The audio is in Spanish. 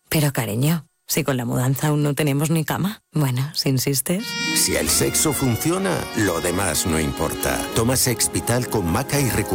Pero cariño, si con la mudanza aún no tenemos ni cama. Bueno, si insistes. Si el sexo funciona, lo demás no importa. Toma Sexvital con maca y recupera